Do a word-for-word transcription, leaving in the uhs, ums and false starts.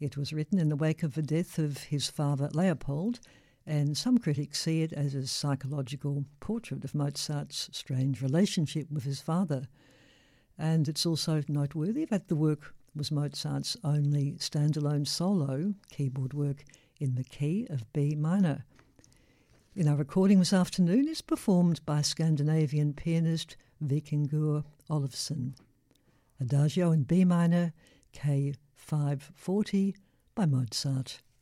It was written in the wake of the death of his father Leopold, and some critics see it as a psychological portrait of Mozart's strange relationship with his father. And it's also noteworthy that the work was Mozart's only standalone solo keyboard work in the key of B minor. In our recording this afternoon is performed by Scandinavian pianist Vikingur Olafsson. Adagio in B minor, K five forty by Mozart.